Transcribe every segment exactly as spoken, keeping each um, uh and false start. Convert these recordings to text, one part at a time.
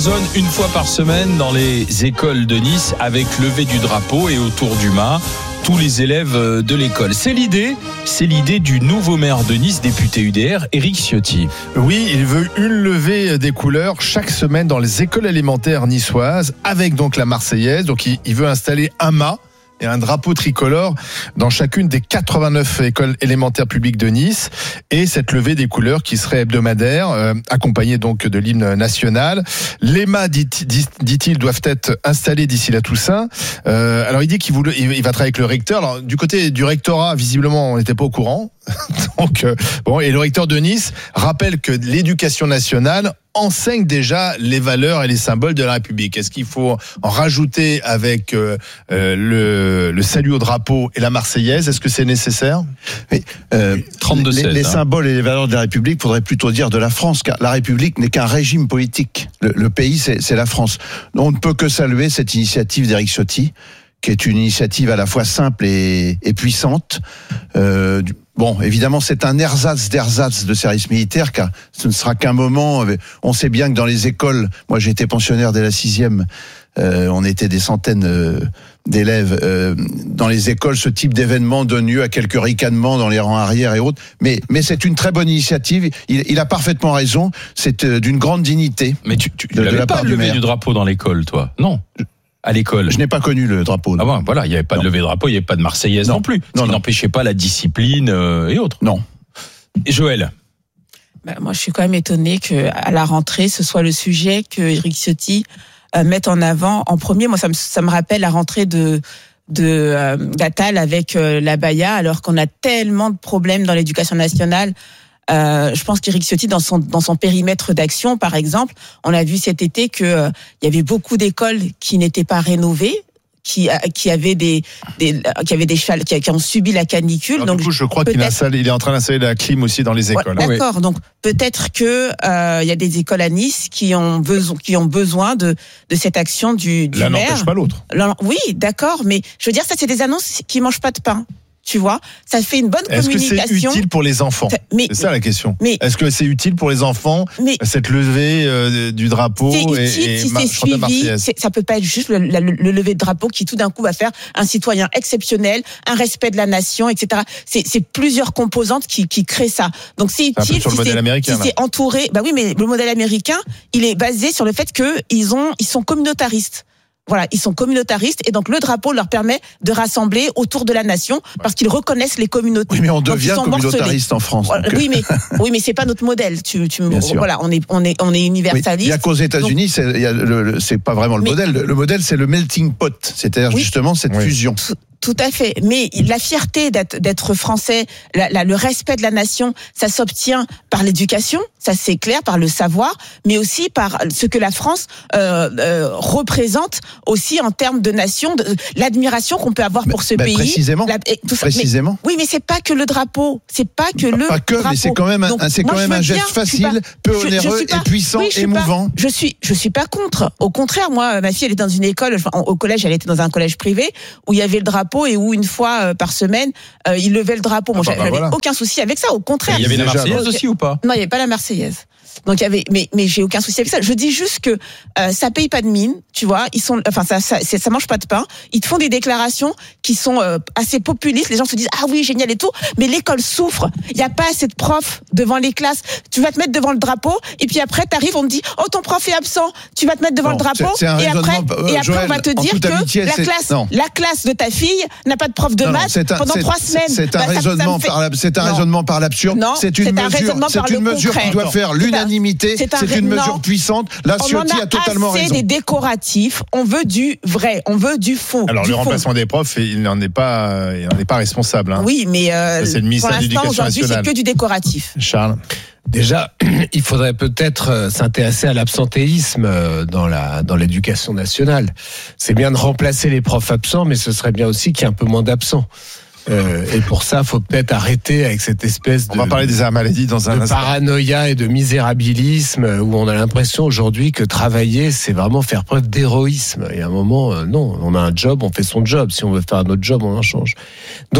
Zone une fois par semaine dans les écoles de Nice avec lever du drapeau et autour du mât tous les élèves de l'école. C'est l'idée, c'est l'idée du nouveau maire de Nice, député U D R, Éric Ciotti. Oui, il veut une levée des couleurs chaque semaine dans les écoles élémentaires niçoises avec donc la Marseillaise. Donc il, il veut installer un mât et un drapeau tricolore dans chacune des quatre-vingt-neuf écoles élémentaires publiques de Nice, et cette levée des couleurs qui serait hebdomadaire, euh, accompagnée donc de l'hymne national. Les mâts, dit, dit, dit-il, doivent être installés d'ici la Toussaint. Euh, alors il dit qu'il voulait, il va travailler avec le recteur. Alors du côté du rectorat, visiblement, on n'était pas au courant. Donc euh, bon, et le recteur de Nice rappelle que l'éducation nationale enseigne déjà les valeurs et les symboles de la République. Est-ce qu'il faut en rajouter avec euh, euh, le, le salut au drapeau et la Marseillaise? Est-ce que c'est nécessaire? Oui, euh, trente-deux seize, les, les hein. symboles et les valeurs de la République, faudrait plutôt dire de la France, car la République n'est qu'un régime politique. Le, le pays, c'est, c'est la France. On ne peut que saluer cette initiative d'Éric Ciotti, qui est une initiative à la fois simple et, et puissante. Euh, Bon, évidemment, c'est un ersatz d'ersatz de service militaire, car ce ne sera qu'un moment. On sait bien que dans les écoles, moi j'ai été pensionnaire dès la sixième, euh, on était des centaines euh, d'élèves. Euh, dans les écoles, ce type d'événement donne lieu à quelques ricanements dans les rangs arrière et autres. Mais, mais c'est une très bonne initiative. Il, il a parfaitement raison. C'est euh, d'une grande dignité. Mais tu, tu, tu de, de n'avais la pas part de du lever maire. du drapeau dans l'école, toi? Non. À l'école. Je n'ai pas connu le drapeau. Ah bon, voilà, il n'y avait pas Non. de levée de drapeau, il n'y avait pas de Marseillaise non, non plus. Ce non, qui non. n'empêchait pas la discipline euh, et autres. Non. Et Joël? Ben, moi, je suis quand même étonnée qu'à la rentrée, ce soit le sujet que Éric Ciotti euh, mette en avant en premier. Moi, ça me, ça me rappelle la rentrée de de euh, d'Attal avec euh, la Baïa, alors qu'on a tellement de problèmes dans l'éducation nationale. Euh, je pense qu'Éric Ciotti, dans son dans son périmètre d'action, par exemple, on a vu cet été que euh, il y avait beaucoup d'écoles qui n'étaient pas rénovées, qui qui avaient des, des qui avaient des châles, qui, qui ont subi la canicule. Alors, donc du coup, je crois qu'il installe, il est en train d'installer la clim aussi dans les écoles. Ouais, d'accord. Donc peut-être que euh, il y a des écoles à Nice qui ont besoin qui ont besoin de de cette action du, du L'un maire. n'empêche pas l'autre. L'un- Oui, d'accord, mais je veux dire, ça c'est des annonces qui mangent pas de pain. Tu vois, ça fait une bonne Est-ce que communication. c'est utile pour les enfants? Mais, C'est ça la question. mais- Est-ce que c'est utile pour les enfants, mais cette levée euh, du drapeau c'est et, utile et si mar- c'est chanter la suivi. Marseillaise? C'est, ça peut pas être juste le, le, le lever de drapeau qui tout d'un coup va faire un citoyen exceptionnel, un respect de la nation, et cetera. C'est, c'est plusieurs composantes qui, qui créent ça. Donc c'est un peu utile sur le si, modèle c'est, américain, si là. c'est entouré. Bah oui, mais le modèle américain, il est basé sur le fait que ils ont, ils sont communautaristes. Voilà, ils sont communautaristes et donc le drapeau leur permet de rassembler autour de la nation parce qu'ils reconnaissent les communautés. Oui, mais on Donc, ils devient sont communautariste morcelés. en France. Voilà, donc, oui, mais oui, mais c'est pas notre modèle. Tu, tu, Bien sûr. voilà, on est, on est, on est oui, universaliste. il y a qu'aux États-Unis, c'est, il y a le, le- c'est pas vraiment le Mais- modèle. Le, le modèle, c'est le melting pot, c'est-à-dire Oui. justement cette Oui. fusion. Tout à fait. Mais la fierté d'être, d'être français, la, la, le respect de la nation, ça s'obtient par l'éducation, ça c'est clair, par le savoir, mais aussi par ce que la France euh, euh, représente aussi en termes de nation, de, l'admiration qu'on peut avoir pour ce bah, pays. précisément. La- et tout ça. Mais- Précisément. oui, mais c'est pas que le drapeau, c'est pas que le Pas que, drapeau. mais c'est quand même un, Donc, c'est moi, quand je même veux un geste bien, je suis facile, pas- peu je- je onéreux suis pas- et puissant, oui, je suis émouvant. Pas, je suis, je suis pas contre. Au contraire, moi, ma fille, elle est dans une école, enfin, au collège, elle était dans un collège privé où il y avait le drapeau et où une fois euh, par semaine, euh, il levait le drapeau. Moi, Ah bah, j'avais bah, voilà. aucun souci avec ça. Au contraire. Il y avait la Déjà, Marseillaise donc- aussi ou pas? Non, il n'y avait pas la Marseillaise. Donc il y avait, mais mais j'ai aucun souci avec ça. Je dis juste que euh, ça paye pas de mine, tu vois. Ils sont, enfin ça ça c'est- ça mange pas de pain. Ils te font des déclarations qui sont euh, assez populistes. Les gens se disent ah oui génial et tout, mais l'école souffre. Il y a pas assez de profs devant les classes. Tu vas te mettre devant le drapeau et puis après t'arrives, on te dit oh ton prof est absent. Tu vas te mettre devant Non, le drapeau c'est- c'est un et après raisonnement, euh, et après Joël, on va te en dire toute que amitié, la c'est- classe non. la classe de ta fille n'a pas de prof de Non, non, maths c'est un- pendant c'est- trois semaines. C'est un Bah, ça- ça me raisonnement fait- par la- c'est un Non. raisonnement par l'absurde. Non, C'est une c'est un mesure, raisonnement c'est par une le mesure concret. qui doit faire C'est un- l'unanimité. c'est un C'est ra- une non. mesure puissante. Là, On en Ciotti a a totalement assez raison. des décoratifs. On veut du vrai. On veut du fond. Alors du le fond. remplacement des profs, il n'en est pas, il n'en est pas responsable. Hein. Oui, mais euh, Ça, c'est le ministère pour de l'instant, l'Éducation aujourd'hui, c'est nationale. que du décoratif. Charles. Déjà, il faudrait peut-être euh, s'intéresser à l'absentéisme euh, dans la dans l'éducation nationale. C'est bien de remplacer les profs absents, mais ce serait bien aussi qu'il y ait un peu moins d'absents. Euh, et pour ça, il faut peut-être arrêter avec cette espèce de, On va parler des arts maladies dans un de instant. paranoïa et de misérabilisme où on a l'impression aujourd'hui que travailler, c'est vraiment faire preuve d'héroïsme. Et à un moment, euh, non, on a un job, on fait son job. Si on veut faire un autre job, on en change. Donc,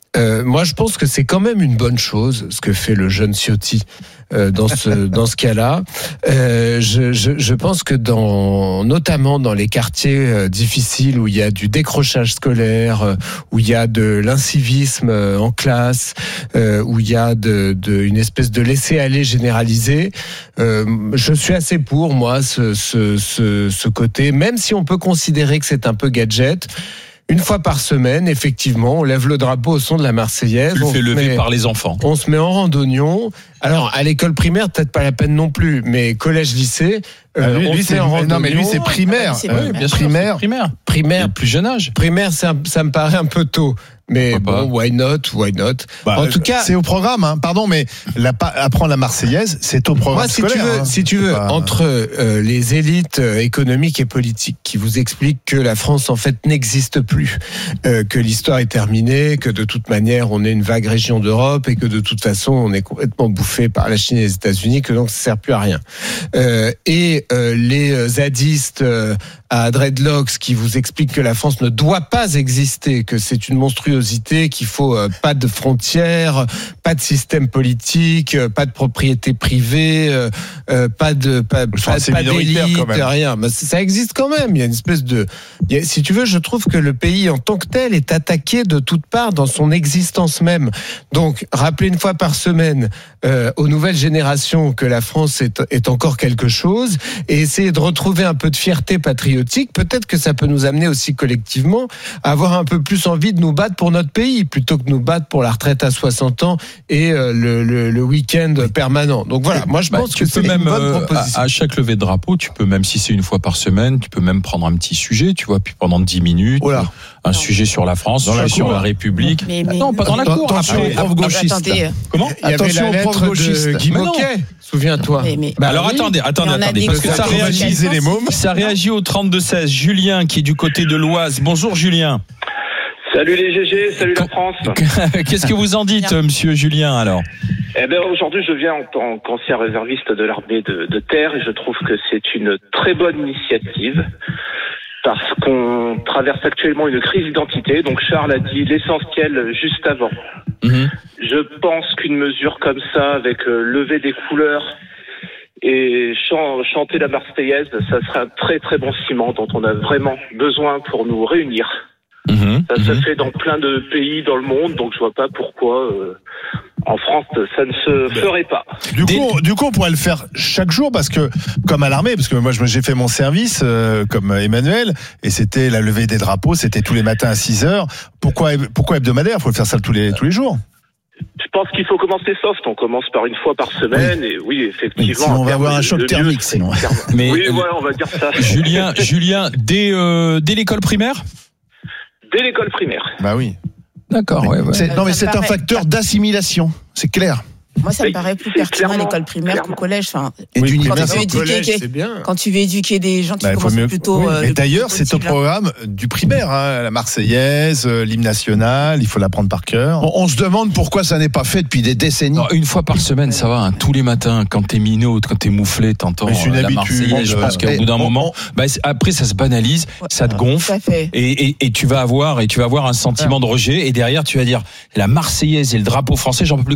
Euh, moi, je pense que c'est quand même une bonne chose ce que fait le jeune Ciotti euh, dans ce dans ce cas-là. Euh, je, je, je pense que dans notamment dans les quartiers euh, difficiles où il y a du décrochage scolaire, euh, où il y a de l'incivisme euh, en classe, euh, où il y a de, de une espèce de laisser-aller généralisé, euh, je suis assez pour moi ce ce ce, ce côté, même si on peut considérer que c'est un peu gadget. Une fois par semaine, effectivement, on lève le drapeau au son de la Marseillaise. Tu le on fais se lever met, par les enfants. On se met en randonnion. Alors, à l'école primaire, peut-être pas la peine non plus, mais collège, lycée, Euh, lui, on lui, se c'est met en randonnion. non, mais lui, c'est primaire. c'est Euh, primaire. Bien sûr, primaire. c'est primaire. Primaire, Le plus jeune âge. primaire, ça, ça me paraît un peu tôt. Mais Pourquoi bon, why not, why not. Bah, en tout cas, c'est au programme, hein. Pardon, mais la, apprendre la Marseillaise, c'est au programme moi, si scolaire. tu veux, hein. si tu veux, Pas- entre euh, les élites euh, économiques et politiques qui vous expliquent que la France en fait n'existe plus, euh, que l'histoire est terminée, que de toute manière on est une vague région d'Europe et que de toute façon on est complètement bouffé par la Chine et les États-Unis, que donc ça sert plus à rien. Euh, et euh, les zadistes euh, à dreadlocks qui vous expliquent que la France ne doit pas exister, que c'est une monstruosité, qu'il faut euh, pas de frontières, pas de système politique, euh, pas de propriété privée, euh, euh, pas de pas, Ils sont pas, assez pas minoritaires, d'élite, quand même. rien. Mais ça existe quand même. Il y a une espèce de, il y a- si tu veux, je trouve que le pays en tant que tel est attaqué de toutes parts dans son existence même. Donc, rappeler une fois par semaine euh, aux nouvelles générations que la France est, est encore quelque chose et essayer de retrouver un peu de fierté patriotique, peut-être que ça peut nous amener aussi collectivement à avoir un peu plus envie de nous battre pour notre pays plutôt que de nous battre pour la retraite à soixante ans et euh, le, le, le week-end permanent. Donc voilà, moi je Bah, pense tu que peux c'est même une bonne euh, proposition. à, à chaque levée de drapeau, tu peux même si c'est une fois par semaine, tu peux même prendre un petit sujet, tu vois, puis pendant dix minutes, Oh là. un sujet sur la France, Dans un la sujet sur cour. la République. Mais- mais- non, pas dans la Attention, cour. attention Après, aux profs après- gauchistes. Attendez, euh, Comment Il y avait Attention la aux lettre profs gauchistes. de Guy Mais non. Moquet, souviens-toi. mais- mais- Bah Alors oui. attendez, attendez, Mais on a attendez, des parce que ça conséquences. réagit, Utiliser les mômes. ça réagit au trente-deux seize. Julien, qui est du côté de l'Oise. Bonjour Julien. Salut les G G, salut la France. Qu'est-ce que vous en dites, monsieur Julien, alors? Eh ben aujourd'hui, je viens en tant qu'ancien réserviste de l'armée de, de terre et je trouve que c'est une très bonne initiative parce qu'on traverse actuellement une crise d'identité. Donc Charles a dit l'essentiel juste avant. Mhm. Je pense qu'une mesure comme ça, avec euh, lever des couleurs et chan- chanter la Marseillaise, ça serait un très très bon ciment dont on a vraiment besoin pour nous réunir. Mhm. Ça se Mhm. fait dans plein de pays dans le monde, donc je vois pas pourquoi euh, en France ça ne se ferait pas. Du Dès- coup, du coup, on pourrait le faire chaque jour parce que, comme à l'armée, parce que moi, je- j'ai fait mon service euh, comme Emmanuel, et c'était la levée des drapeaux, c'était tous les matins à six heures. Pourquoi, pourquoi hebdomadaire? Il faut le faire ça tous les tous les jours. Je pense qu'il faut commencer soft. On commence par une fois par semaine, et oui, effectivement. Sinon, on à va terme, avoir un le- choc le mieux, thermique, c'est sinon. clairement- Mais, oui, euh, voilà, on va dire ça. Julien, Julien, dès, euh, dès l'école primaire? Dès l'école primaire. Bah oui. D'accord, ouais, ouais. C'est- non, mais Ça c'est me un paraît- facteur d'assimilation, c'est clair. Moi, ça me Oui, paraît plus c'est pertinent clairement- l'école primaire clairement. qu'au collège. Enfin, Et Oui, d'univers. quand tu veux Au éduquer, collège, c'est bien. quand tu veux éduquer des gens, tu Bah, il faut commences mieux- plutôt. oui. euh, Mais le d'ailleurs, plus c'est au petit, là. programme du primaire, hein, la Marseillaise, euh, l'hymne national, il faut l'apprendre par cœur. On, on se demande pourquoi ça n'est pas fait depuis des décennies. Non, une fois par semaine, ça va. Hein. Tous les matins, quand t'es minot, quand t'es mouflé, t'entends Mais c'est une euh, la habitude, Marseillaise. Je euh, pense qu'au et bout d'un on- moment, bah, c'est- après ça se banalise, Ouais. ça te Tout gonfle. à fait. Et, et, et tu vas avoir et tu vas avoir un sentiment de rejet et derrière tu vas dire la Marseillaise et le drapeau français, j'en peux plus.